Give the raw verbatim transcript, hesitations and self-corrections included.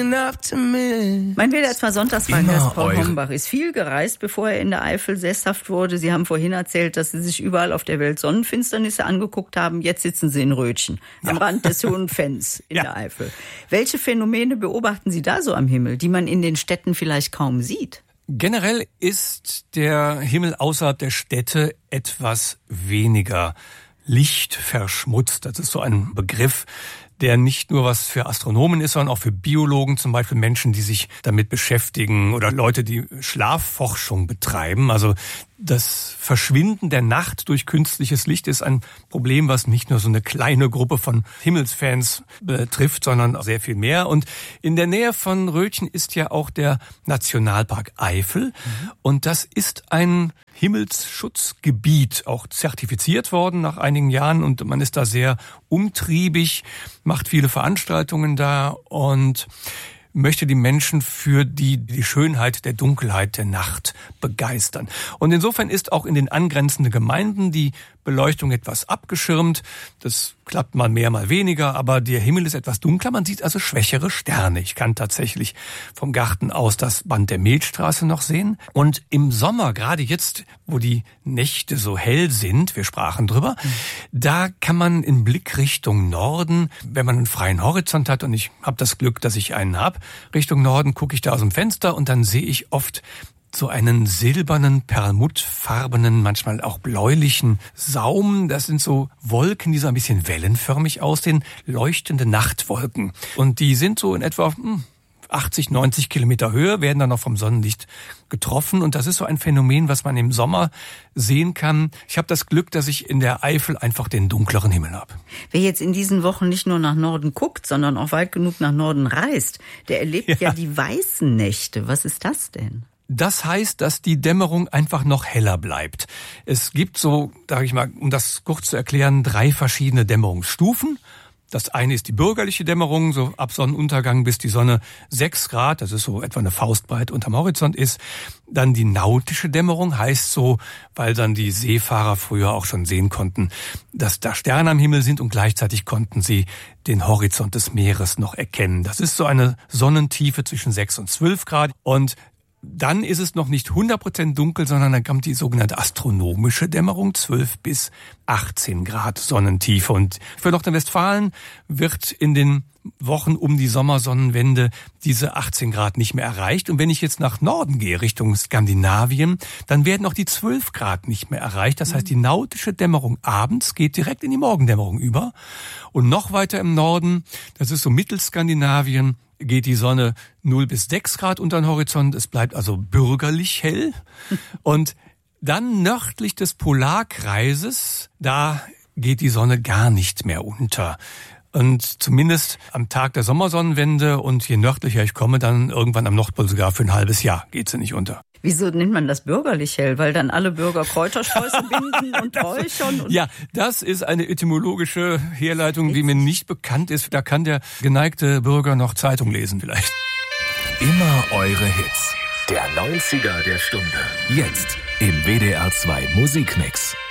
enough to miss. Mein W D R zwei Sonntagsfreigast Paul eure. Hombach ist viel gereist, bevor er in der Eifel sesshaft wurde. Sie haben vorhin erzählt, dass Sie sich überall auf der Welt Sonnenfinsternisse angeguckt haben. Jetzt sitzen Sie in Rötchen, am Ja. Rand des Hohen Fens in Ja. der Eifel. Welche Phänomene beobachten Sie da so am Himmel, die man in den Städten vielleicht kaum sieht? Generell ist der Himmel außerhalb der Städte etwas weniger lichtverschmutzt. Das ist so ein Begriff, der nicht nur was für Astronomen ist, sondern auch für Biologen, zum Beispiel Menschen, die sich damit beschäftigen oder Leute, die Schlafforschung betreiben. Also das Verschwinden der Nacht durch künstliches Licht ist ein Problem, was nicht nur so eine kleine Gruppe von Himmelsfans betrifft, sondern sehr viel mehr. Und in der Nähe von Rötchen ist ja auch der Nationalpark Eifel. Mhm. Und das ist ein Himmelsschutzgebiet, auch zertifiziert worden nach einigen Jahren. Und man ist da sehr umtriebig, macht viele Veranstaltungen da und möchte die Menschen für die, die Schönheit der Dunkelheit der Nacht begeistern. Und insofern ist auch in den angrenzenden Gemeinden die Beleuchtung etwas abgeschirmt. Das klappt mal mehr, mal weniger, aber der Himmel ist etwas dunkler. Man sieht also schwächere Sterne. Ich kann tatsächlich vom Garten aus das Band der Milchstraße noch sehen. Und im Sommer, gerade jetzt, wo die Nächte so hell sind, wir sprachen drüber, mhm. da kann man in Blickrichtung Norden, wenn man einen freien Horizont hat, und ich habe das Glück, dass ich einen habe, Richtung Norden gucke ich da aus dem Fenster und dann sehe ich oft so einen silbernen, perlmuttfarbenen, manchmal auch bläulichen Saum. Das sind so Wolken, die so ein bisschen wellenförmig aussehen, leuchtende Nachtwolken. Und die sind so in etwa hm, achtzig, neunzig Kilometer Höhe, werden dann noch vom Sonnenlicht getroffen. Und das ist so ein Phänomen, was man im Sommer sehen kann. Ich habe das Glück, dass ich in der Eifel einfach den dunkleren Himmel habe. Wer jetzt in diesen Wochen nicht nur nach Norden guckt, sondern auch weit genug nach Norden reist, der erlebt ja, ja die weißen Nächte. Was ist das denn? Das heißt, dass die Dämmerung einfach noch heller bleibt. Es gibt so, sage ich mal, um das kurz zu erklären, drei verschiedene Dämmerungsstufen. Das eine ist die bürgerliche Dämmerung, so ab Sonnenuntergang bis die Sonne sechs Grad, das ist so etwa eine Faustbreit unterm Horizont ist. Dann die nautische Dämmerung heißt so, weil dann die Seefahrer früher auch schon sehen konnten, dass da Sterne am Himmel sind und gleichzeitig konnten sie den Horizont des Meeres noch erkennen. Das ist so eine Sonnentiefe zwischen sechs und zwölf Grad und dann ist es noch nicht hundert Prozent dunkel, sondern dann kommt die sogenannte astronomische Dämmerung, zwölf bis achtzehn Grad Sonnentiefe. Und für Nordrhein-Westfalen wird in den Wochen um die Sommersonnenwende diese achtzehn Grad nicht mehr erreicht. Und wenn ich jetzt nach Norden gehe, Richtung Skandinavien, dann werden auch die zwölf Grad nicht mehr erreicht. Das heißt, die nautische Dämmerung abends geht direkt in die Morgendämmerung über. Und noch weiter im Norden, das ist so Mittelskandinavien, geht die Sonne null bis sechs Grad unter den Horizont. Es bleibt also bürgerlich hell. Und dann nördlich des Polarkreises, da geht die Sonne gar nicht mehr unter. Und zumindest am Tag der Sommersonnenwende und je nördlicher ich komme, dann irgendwann am Nordpol sogar für ein halbes Jahr geht sie nicht unter. Wieso nennt man das bürgerlich hell? Weil dann alle Bürger Kräutersträuße binden und räuchern? Und ja, das ist eine etymologische Herleitung, die mir nicht bekannt ist. Da kann der geneigte Bürger noch Zeitung lesen vielleicht. Immer eure Hits. Der neunziger der Stunde. Jetzt im W D R zwei Musikmix.